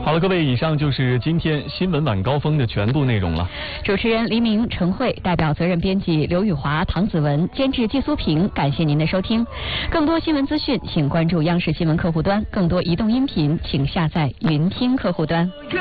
好了，各位，以上就是今天新闻晚高峰的全部内容了。 主持人黎明、陈慧，代表责任编辑刘宇华、唐子文，监制季苏平，感谢您的收听。更多新闻资讯，请关注央视新闻客户端；更多移动音频，请下载云听客户端。